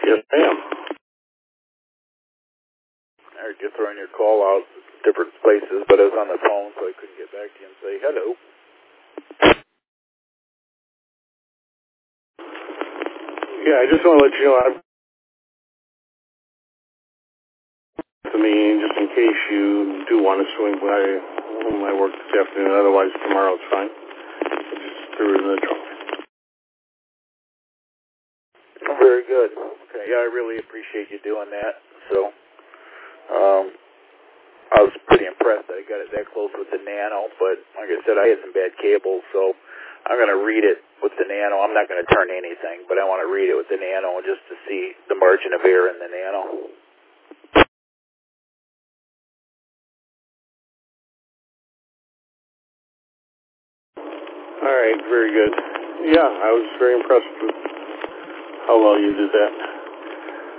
Yes, ma'am. I heard you throwing your call out different places, but I was on the phone, so I couldn't get back to you and say hello. Yeah, I just want to let you know I'm to me, just in case you do want to swing by my work this afternoon. Otherwise, tomorrow's fine. Just threw it in the trunk. Very good. Okay, yeah, I really appreciate you doing that. So, I was pretty impressed that I got it that close with the Nano, but like I said, I had some bad cables, so I'm going to read it with the Nano. I'm not going to turn anything, but I want to read it with the Nano just to see the margin of error in the Nano. All right, very good. Yeah, I was very impressed with how well you did that.